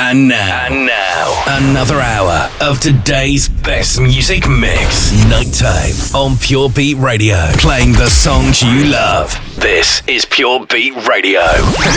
And now, another hour of today's best music mix. Nighttime on Pure Beat Radio, playing the songs you love. This is Pure Beat Radio.